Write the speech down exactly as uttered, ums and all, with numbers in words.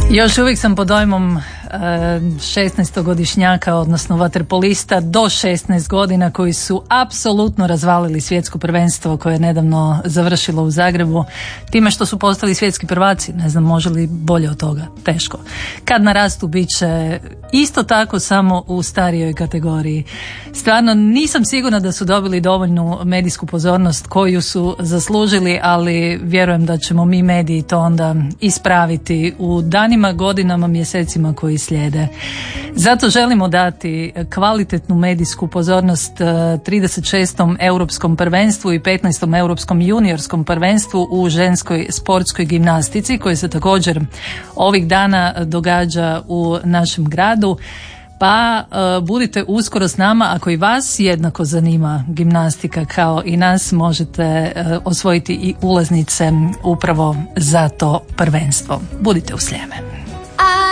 Još uvijek sam pod dojmom šesnaestogodišnjaka, odnosno vaterpolista do šesnaest godina koji su apsolutno razvalili svjetsko prvenstvo koje je nedavno završilo u Zagrebu time što su postali svjetski prvaci. Ne znam, može li bolje od toga? Teško. Kad narastu bit će isto tako, samo u starijoj kategoriji. Stvarno nisam sigurna da su dobili dovoljnu medijsku pozornost koju su zaslužili, ali vjerujem da ćemo mi mediji to onda ispraviti u danima, godinama, mjesecima koji slijede. Zato želimo dati kvalitetnu medijsku pozornost trideset šestom europskom prvenstvu i petnaestom europskom juniorskom prvenstvu u ženskoj sportskoj gimnastici koje se također ovih dana događa u našem gradu. Pa uh, budite uskoro s nama. Ako i vas jednako zanima gimnastika kao i nas, možete uh, osvojiti i ulaznice upravo za to prvenstvo. Budite u Sljeme.